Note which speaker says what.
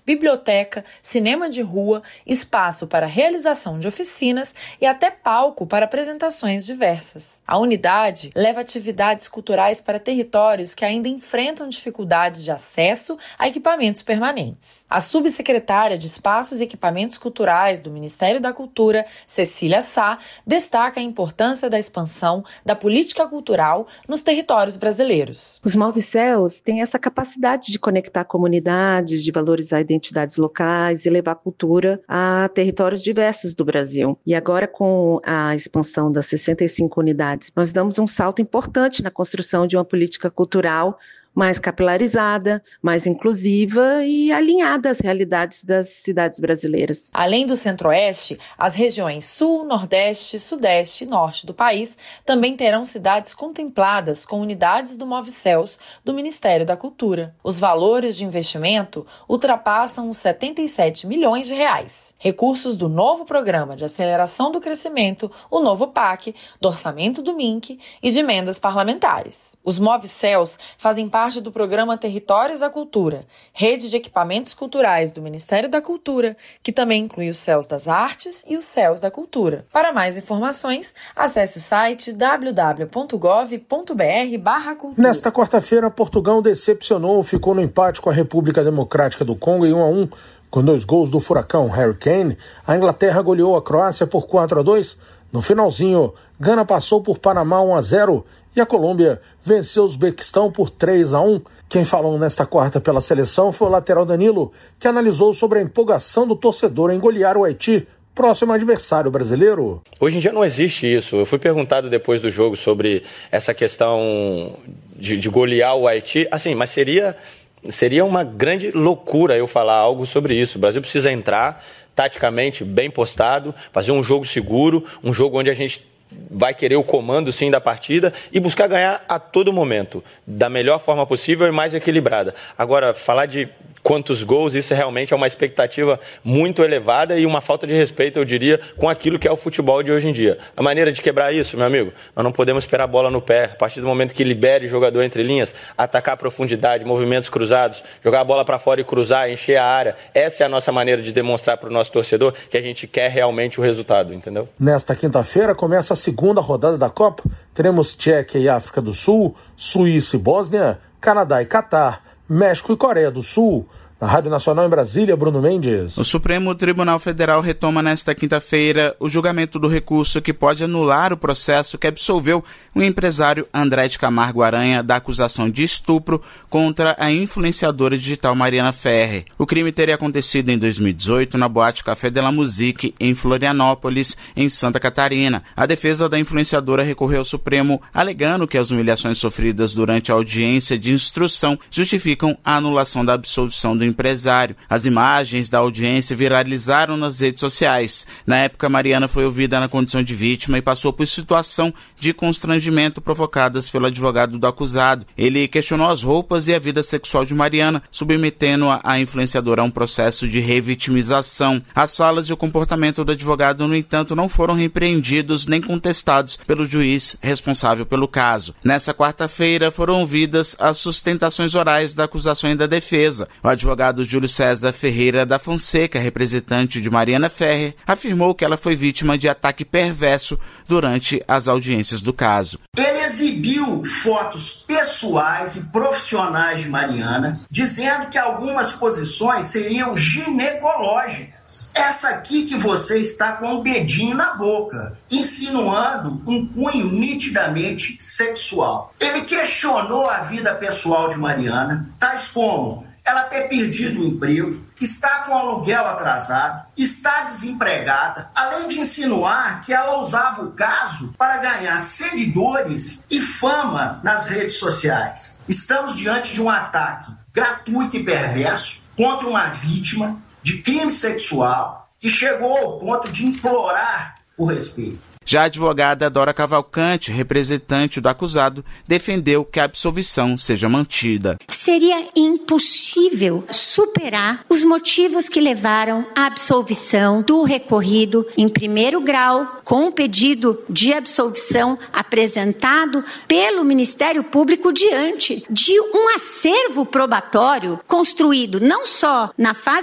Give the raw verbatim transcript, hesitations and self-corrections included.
Speaker 1: biblioteca, cinema de rua, espaço para realização de oficinas e até palco para apresentações diversas. A unidade leva atividades culturais para territórios que ainda enfrentam dificuldades de acesso a equipamentos permanentes. A subsecretária de Espaços e Equipamentos Culturais do Ministério da Cultura, Cecília Sá, destaca a importância da expansão da política cultural nos territórios brasileiros.
Speaker 2: Os Movicels têm essa capacidade de conectar comunidades, de valorizar identidades locais e levar a cultura a territórios diversos do Brasil. E agora, com a expansão das sessenta e cinco unidades, nós damos um salto importante na construção de uma política cultural mais capilarizada, mais inclusiva e alinhada às realidades das cidades brasileiras.
Speaker 1: Além do Centro-Oeste, as regiões Sul, Nordeste, Sudeste e Norte do país também terão cidades contempladas com unidades do Movicels do Ministério da Cultura. Os valores de investimento ultrapassam os setenta e sete milhões de reais. Recursos do novo Programa de Aceleração do Crescimento, o novo P A C, do orçamento do M I N C e de emendas parlamentares. Os Movicels fazem parte parte do programa Territórios da Cultura, rede de equipamentos culturais do Ministério da Cultura, que também inclui os Céus das Artes e os Céus da Cultura. Para mais informações, acesse o site w w w ponto gov ponto b r barra cultura.
Speaker 3: Nesta quarta-feira, Portugal decepcionou, ficou no empate com a República Democrática do Congo em um a um. Com dois gols do furacão Harry Kane, a Inglaterra goleou a Croácia por quatro a dois. No finalzinho, Gana passou por Panamá um a zero e a Colômbia venceu o Uzbequistão por três a um. Quem falou nesta quarta pela seleção foi o lateral Danilo, que analisou sobre a empolgação do torcedor em golear o Haiti, próximo adversário brasileiro.
Speaker 4: Hoje em dia não existe isso. Eu fui perguntado depois do jogo sobre essa questão de, de golear o Haiti. Assim, mas seria, seria uma grande loucura eu falar algo sobre isso. O Brasil precisa entrar taticamente bem postado, fazer um jogo seguro, um jogo onde a gente vai querer o comando, sim, da partida e buscar ganhar a todo momento, da melhor forma possível e mais equilibrada. Agora, falar de quantos gols, isso realmente é uma expectativa muito elevada e uma falta de respeito, eu diria, com aquilo que é o futebol de hoje em dia. A maneira de quebrar isso, meu amigo, nós não podemos esperar a bola no pé. A partir do momento que libere o jogador entre linhas, atacar a profundidade, movimentos cruzados, jogar a bola para fora e cruzar, encher a área. Essa é a nossa maneira de demonstrar para o nosso torcedor que a gente quer realmente o resultado, entendeu?
Speaker 3: Nesta quinta-feira começa a segunda rodada da Copa. Teremos Tchequia e África do Sul, Suíça e Bósnia, Canadá e Catar, México e Coreia do Sul. Na Rádio Nacional em Brasília, Bruno Mendes.
Speaker 5: O Supremo Tribunal Federal retoma nesta quinta-feira o julgamento do recurso que pode anular o processo que absolveu o empresário André de Camargo Aranha da acusação de estupro contra a influenciadora digital Mariana Ferrer. O crime teria acontecido em dois mil e dezoito na boate Café de la Musique, em Florianópolis, em Santa Catarina. A defesa da influenciadora recorreu ao Supremo, alegando que as humilhações sofridas durante a audiência de instrução justificam a anulação da absolvição do empresário. As imagens da audiência viralizaram nas redes sociais. Na época, Mariana foi ouvida na condição de vítima e passou por situação de constrangimento provocadas pelo advogado do acusado. Ele questionou as roupas e a vida sexual de Mariana, submetendo a, a influenciadora a um processo de revitimização. As falas e o comportamento do advogado, no entanto, não foram repreendidos nem contestados pelo juiz responsável pelo caso. Nessa quarta-feira, foram ouvidas as sustentações orais da acusação e da defesa. O advogado Júlio César Ferreira da Fonseca, representante de Mariana Ferrer, afirmou que ela foi vítima de ataque perverso durante as audiências do caso.
Speaker 6: Ele exibiu fotos pessoais e profissionais de Mariana, dizendo que algumas posições seriam ginecológicas. Essa aqui que você está com um dedinho na boca, insinuando um cunho nitidamente sexual. Ele questionou a vida pessoal de Mariana, tais como ela ter perdido o emprego, está com aluguel atrasado, está desempregada, além de insinuar que ela usava o caso para ganhar seguidores e fama nas redes sociais. Estamos diante de um ataque gratuito e perverso contra uma vítima de crime sexual que chegou ao ponto de implorar por respeito.
Speaker 5: Já a advogada Dora Cavalcante, representante do acusado, defendeu que a absolvição seja mantida.
Speaker 7: Seria impossível superar os motivos que levaram à absolvição do recorrido em primeiro grau, com o pedido de absolvição apresentado pelo Ministério Público diante de um acervo probatório construído não só na fase